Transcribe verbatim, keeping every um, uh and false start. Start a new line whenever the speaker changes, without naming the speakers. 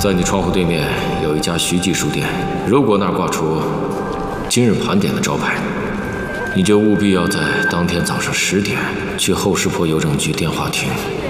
在你窗户对面有一家徐记书店，如果那儿挂出今日盘点的招牌，你就务必要在当天早上十点去后石坡邮政局电话亭